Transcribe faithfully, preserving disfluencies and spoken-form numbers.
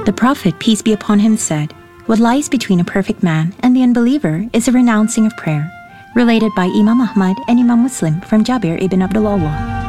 The Prophet, peace be upon him, said, "What lies between a perfect man and the unbeliever is a renouncing of prayer," related by Imam Ahmad and Imam Muslim from Jabir ibn Abdullah.